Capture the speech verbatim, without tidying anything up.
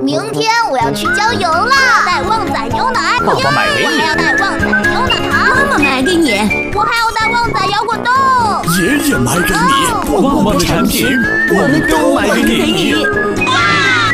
明天我要去郊游了，带旺仔牛奶， 爸爸买给你， 我还要带旺仔牛奶糖， 妈妈买给你， 我还要带旺仔摇滚豆， 爷爷买给你， 旺旺的产品我们都买给你。